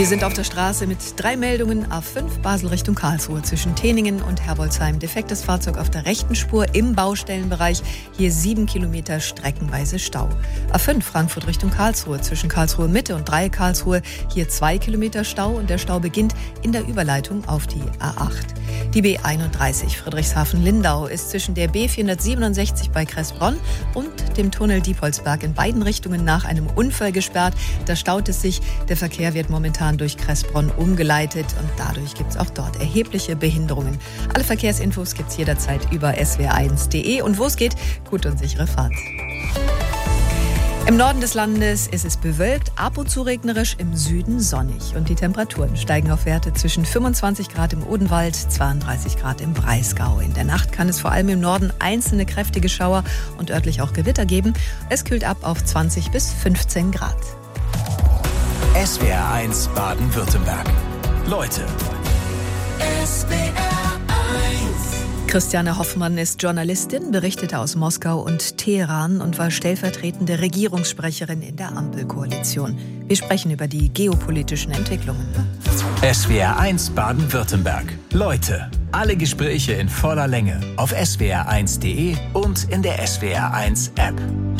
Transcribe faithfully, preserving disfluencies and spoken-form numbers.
Wir sind auf der Straße mit drei Meldungen. A fünf Basel Richtung Karlsruhe zwischen Teningen und Herbolzheim. Defektes Fahrzeug auf der rechten Spur im Baustellenbereich. Hier sieben Kilometer streckenweise Stau. A fünf Frankfurt Richtung Karlsruhe zwischen Karlsruhe Mitte und Dreieck Karlsruhe. Hier zwei Kilometer Stau und der Stau beginnt in der Überleitung auf die A acht. Die B einunddreißig Friedrichshafen-Lindau ist zwischen der B vierhundertsiebenundsechzig bei Kressbronn und dem Tunnel Diepholzberg in beiden Richtungen nach einem Unfall gesperrt. Da staut es sich. Der Verkehr wird momentan durch Kressbronn umgeleitet und dadurch gibt es auch dort erhebliche Behinderungen. Alle Verkehrsinfos gibt es jederzeit über s w r eins punkt d e und wo es geht, gute und sichere Fahrt. Im Norden des Landes ist es bewölkt, ab und zu regnerisch, im Süden sonnig. Und die Temperaturen steigen auf Werte zwischen fünfundzwanzig Grad im Odenwald, zweiunddreißig Grad im Breisgau. In der Nacht kann es vor allem im Norden einzelne kräftige Schauer und örtlich auch Gewitter geben. Es kühlt ab auf zwanzig bis fünfzehn Grad. S W R eins Baden-Württemberg. Leute. S W R eins. Christiane Hoffmann ist Journalistin, berichtete aus Moskau und Teheran und war stellvertretende Regierungssprecherin in der Ampelkoalition. Wir sprechen über die geopolitischen Entwicklungen. S W R eins Baden-Württemberg. Leute. Alle Gespräche in voller Länge auf s w r eins punkt d e und in der S W R eins App.